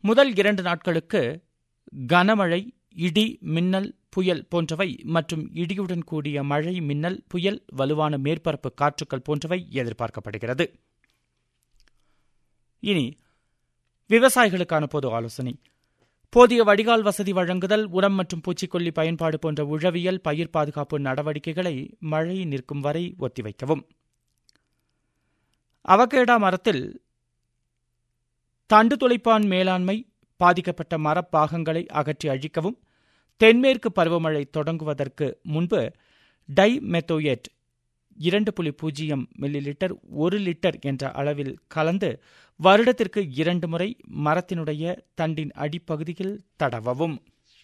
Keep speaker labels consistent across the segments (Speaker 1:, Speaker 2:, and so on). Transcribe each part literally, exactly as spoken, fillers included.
Speaker 1: முதல் இரண்டு நாட்களுக்கு கனமழை, இடி, மின்னல், புயல் போன்றவை மற்றும் இடியுடன் கூடிய மழை, மின்னல், புயல், வலுவான மேற்பரப்பு காற்றுக்கள் போன்றவை எதிர்பார்க்கப்படுகிறது. இனி விவசாயிகளுக்கான பொது ஆலோசனை. போதிய வடிகால் வசதி வழங்குதல், உரம் மற்றும் பூச்சிக்கொல்லி பயன்பாடு போன்ற உழவியல் பயிர் பாதுகாப்பு நடவடிக்கைகளை மழை நிற்கும் வரை ஒத்திவைக்கவும். அவகேடா மரத்தில் தண்டு துளைப்பான் மேலாண்மை, பாதிக்கப்பட்ட மரப்பாகங்களை அகற்றி அழிக்கவும். தென்மேற்கு பருவமழை தொடங்குவதற்கு முன்பு டை மெத்தோயேட் இரண்டு புள்ளி பூஜ்ஜியம் மில்லி லிட்டர் ஒரு லிட்டர் என்ற அளவில் கலந்து வருடத்திற்கு இரண்டு முறை மரத்தினுடைய தண்டின் அடிப்பகுதியில் தடவவும்.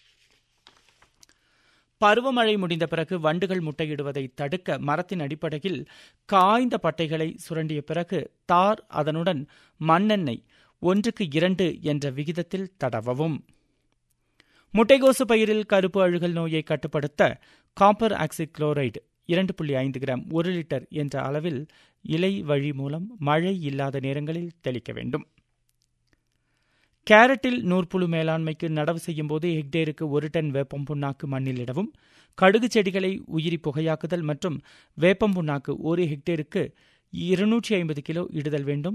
Speaker 1: பருவமழை முடிந்த பிறகு வண்டுகள் முட்டையிடுவதை தடுக்க மரத்தின் அடிப்படையில் காய்ந்த பட்டைகளை சுரண்டிய பிறகு தார், அதனுடன் மண்ணெண்ணெய் ஒன்றுக்கு இரண்டு என்ற விகிதத்தில் தடவவும். முட்டைகோசு பயிரில் கருப்பு அழுகல் நோயை கட்டுப்படுத்த காப்பர் ஆக்சிகுளோரைடு இரண்டு புள்ளி ஐந்து கிராம் ஒரு லிட்டர் என்ற அளவில் இலை வழி மூலம் மழை இல்லாத நேரங்களில் தெளிக்க வேண்டும். கேரட்டில் நூற்புழு மேலாண்மைக்கு நடவு செய்யும் போது ஹெக்டேருக்கு ஒரு டன் வேப்பம் புண்ணாக்கு மண்ணில் இடவும். கடுகு செடிகளை உயிரி புகையாக்குதல் மற்றும் வேப்பம் புண்ணாக்கு ஒரு ஹெக்டேருக்கு இருநூற்றி ஐம்பது கிலோ இடுதல் வேண்டும்.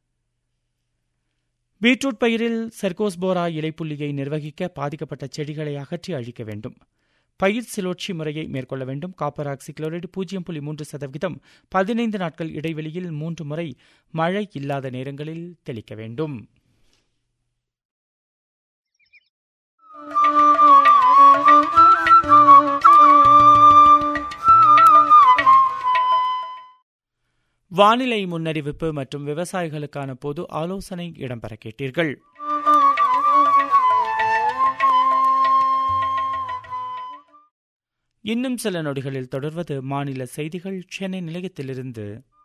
Speaker 1: பீட்ரூட் பயிரில் செர்கோஸ்போரா இலைப்புள்ளியை நிர்வகிக்க பாதிக்கப்பட்ட செடிகளை அகற்றி அழிக்க வேண்டும். பயிர் சுழற்சி முறையை மேற்கொள்ள வேண்டும். காப்பர் ஆக்சிகுளோரைடு பூஜ்ஜியம் புள்ளி மூன்று சதவீதம் பதினைந்து நாட்கள் இடைவெளியில் மூன்று முறை மழை இல்லாத நேரங்களில் தெளிக்க வேண்டும். வானிலை முன்னறிவிப்பு மற்றும் விவசாயிகளுக்கான பொது ஆலோசனை இடம்பெற கேட்டீர்கள். இன்னும் சில நொடிகளில் தொடர்வது மாநில செய்திகள் சென்னை நிலையத்திலிருந்து.